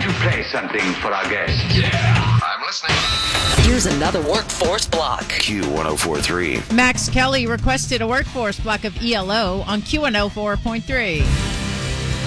you play something for our guest? Yeah, I'm listening. Here's another workforce block. Q1043. Max Kelly requested a workforce block of ELO on Q104.3.